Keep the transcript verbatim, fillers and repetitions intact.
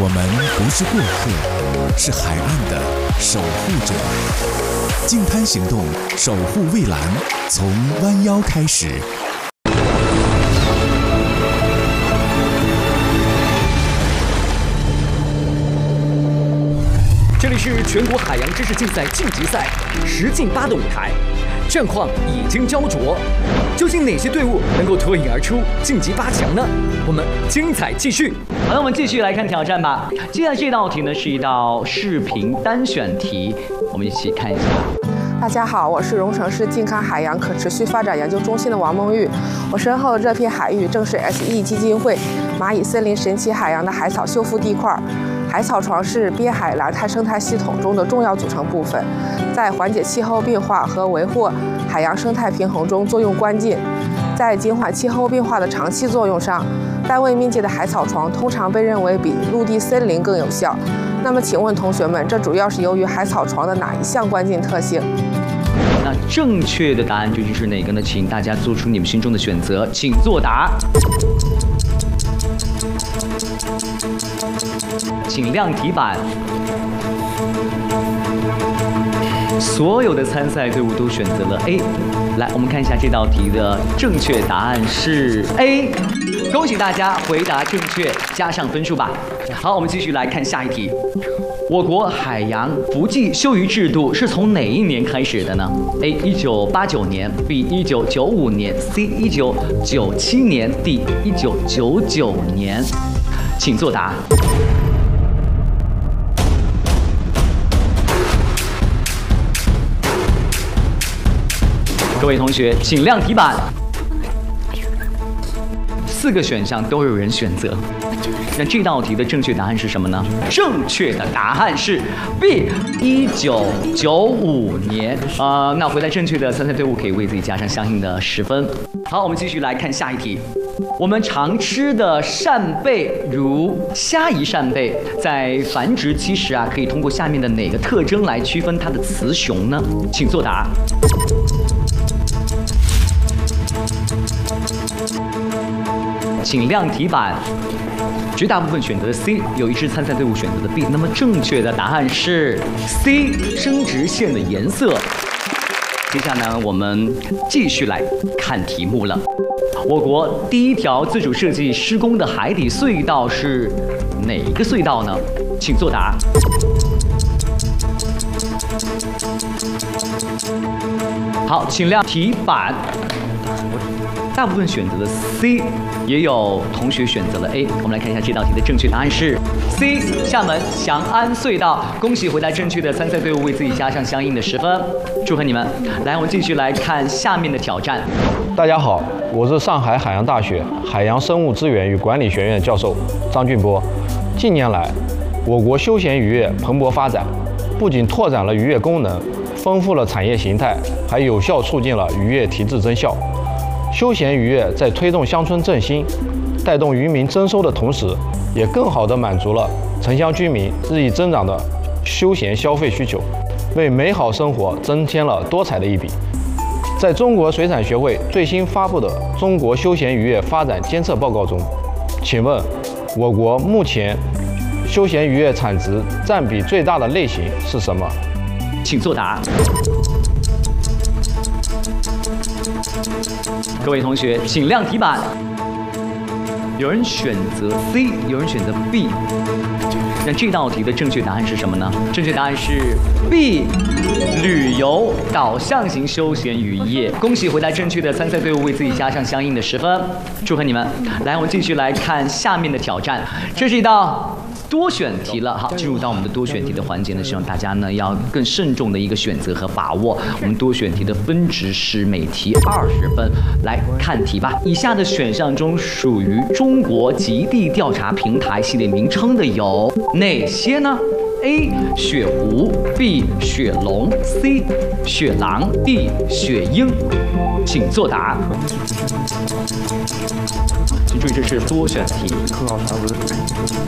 我们不是过客，是海岸的守护者。净滩行动，守护蔚蓝，从弯腰开始。 这里是全国海洋知识竞赛晋级赛十进八的舞台，战况已经焦灼，究竟哪些队伍能够脱颖而出晋级八强呢？我们精彩继续。好了，我们继续来看挑战吧。接下来这道题呢是一道视频单选题，我们一起看一下。 大家好，我是荣城市近康海洋可持续发展研究中心的王梦玉。我身后的这片海域正是 S E 基金会蚂蚁森林神奇海洋的海草修复地块。海草床是滨海蓝滩生态系统中的重要组成部分，在缓解气候变化和维护海洋生态平衡中作用关键。在减缓气候变化的长期作用上，单位面积的海草床通常被认为比陆地森林更有效。那么，请问同学们，这主要是由于海草床的哪一项关键特性？ 那正确的答案究竟是哪个呢？请大家做出你们心中的选择，请作答。请亮题板。所有的参赛队伍都选择了 A。来，我们看一下这道题的正确答案是 A。恭喜大家回答正确，加上分数吧。好，我们继续来看下一题。我国海洋伏季休渔制度是从哪一年开始的呢 ？A. 一九八九年 ，B. 一九九五年 ，C. 一九九七年 ，D. 一九九九年。请作答。各位同学，请亮题板。四个选项都有人选择，那这道题的正确答案是什么呢？正确的答案是 B， 一九九五年。呃，那回答正确的参赛队伍可以为自己加上相应的十分。好，我们继续来看下一题。我们常吃的扇贝，如虾夷扇贝，在繁殖期时啊，可以通过下面的哪个特征来区分它的雌雄呢？请作答。请亮题板。绝大部分选择 C， 有一支参赛队伍选择的 B。那么正确的答案是 C， 生殖腺的颜色。接下来呢，我们继续来看题目了。我国第一条自主设计施工的海底隧道是哪一个隧道呢？请作答。好，请亮题板。大部分选择了 C， 也有同学选择了 A。我们来看一下这道题的正确答案是 C， 厦门翔安隧道。恭喜回答正确的参赛队伍为自己加上相应的十分，祝贺你们！来，我们继续来看下面的挑战。 大家好，我是上海海洋大学海洋生物资源与管理学院教授张俊波。近年来，我国休闲渔业蓬勃发展，不仅拓展了渔业功能，丰富了产业形态，还有效促进了渔业提质增效。休闲渔业在推动乡村振兴、带动渔民增收的同时，也更好地满足了城乡居民日益增长的休闲消费需求，为美好生活增添了多彩的一笔。在中国水产学会最新发布的《中国休闲渔业发展监测报告》中，请问我国目前休闲渔业产值占比最大的类型是什么？ 请作答。各位同学，请亮题板。有人选择 C， 有人选择 B。那这道题的正确答案是什么呢？正确答案是 B， 旅游导向型休闲渔业。恭喜回答正确的参赛队伍为自己加上相应的十分，祝贺你们！来，我们继续来看下面的挑战，这是一道多选题了。好，进入到我们的多选题的环节呢，希望大家呢要更慎重的一个选择和把握。我们多选题的分值是每题二十分。来看题吧。以下的选项中属于中国极地调查平台系列名称的有哪些呢？ A. 雪狐 B. 雪龙 C. 雪狼 D. 雪鹰，请作答。请注意，这是多选题。